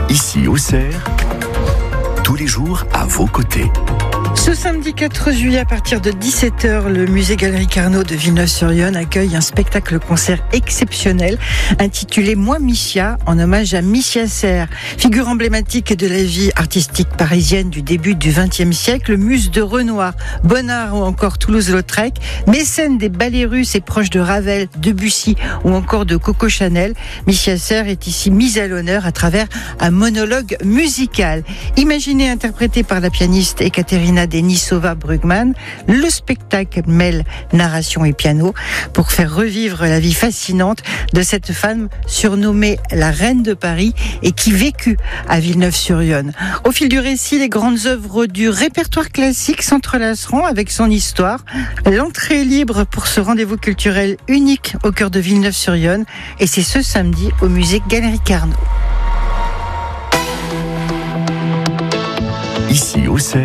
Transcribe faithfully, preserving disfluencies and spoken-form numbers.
Ici Auxerre, tous les jours à vos côtés. Ce samedi quatre juillet à partir de dix-sept heures, le musée Galerie Carnot de Villeneuve-sur-Yonne accueille un spectacle-concert exceptionnel intitulé Moi Misia, en hommage à Misia Serres, figure emblématique de la vie artistique parisienne du début du vingtième siècle, muse de Renoir, Bonnard ou encore Toulouse-Lautrec, mécène des ballets russes et proche de Ravel, Debussy ou encore de Coco Chanel. Misia Serres est ici mise à l'honneur à travers un monologue musical. Imaginé et interprété par la pianiste Ekaterina Denisova-Brugman, le spectacle mêle narration et piano pour faire revivre la vie fascinante de cette femme surnommée la Reine de Paris et qui vécut à Villeneuve-sur-Yonne. Au fil du récit, les grandes œuvres du répertoire classique s'entrelaceront avec son histoire. L'entrée est libre pour ce rendez-vous culturel unique au cœur de Villeneuve-sur-Yonne et c'est ce samedi au musée Galerie Carnot. Ici Auxerre,